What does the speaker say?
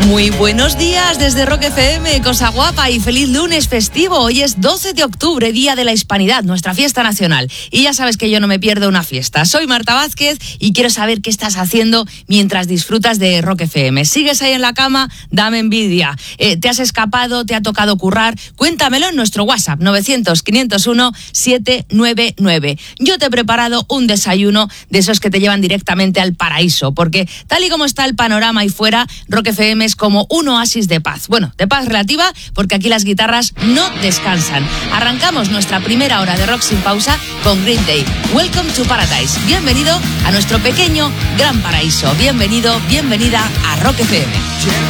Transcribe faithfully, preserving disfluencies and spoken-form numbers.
Muy buenos días desde Rock F M, cosa guapa, y feliz lunes festivo. Hoy es doce de octubre, Día de la Hispanidad, nuestra fiesta nacional. Y ya sabes que yo no me pierdo una fiesta. Soy Marta Vázquez y quiero saber qué estás haciendo mientras disfrutas de Rock F M. ¿Sigues ahí en la cama? Dame envidia. Eh, ¿Te has escapado? ¿Te ha tocado currar? Cuéntamelo en nuestro WhatsApp, novecientos, quinientos uno, setecientos noventa y nueve. Yo te he preparado un desayuno de esos que te llevan directamente al paraíso, porque tal y como está el panorama ahí fuera, Rock F M es como un oasis de paz. Bueno, de paz relativa, porque aquí las guitarras no descansan. Arrancamos nuestra primera hora de rock sin pausa con Green Day. Welcome to Paradise. Bienvenido a nuestro pequeño gran paraíso. Bienvenido, bienvenida a Rock F M.